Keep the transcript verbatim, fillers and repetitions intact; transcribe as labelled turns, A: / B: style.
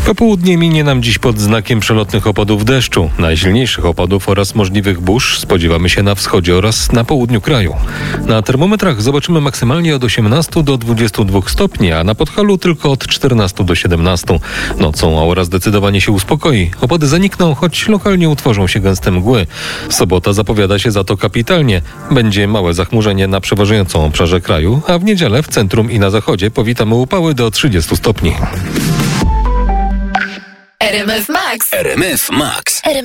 A: Popołudnie minie nam dziś pod znakiem przelotnych opadów deszczu. Najsilniejszych opadów oraz możliwych burz spodziewamy się na wschodzie oraz na południu kraju. Na termometrach zobaczymy maksymalnie od osiemnastu do dwudziestu dwóch stopni, a na Podhalu tylko od czternastu do siedemnastu. Nocą aura zdecydowanie się uspokoi. Opady zanikną, choć lokalnie utworzą się gęste mgły. Sobota zapowiada się za to kapitalnie. Będzie małe zachmurzenie na przeważającym obszarze kraju, a w niedzielę w centrum i na zachodzie powitamy upały do trzydziestu stopni.
B: R M F Max.
C: R M F Max.